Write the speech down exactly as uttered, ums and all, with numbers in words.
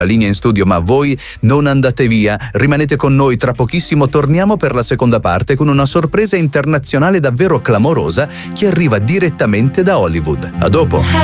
la linea in studio, ma voi non andate via, rimanete con noi, tra pochissimo torniamo per la seconda parte con una sorpresa internazionale davvero clamorosa che arriva direttamente da Hollywood. A dopo!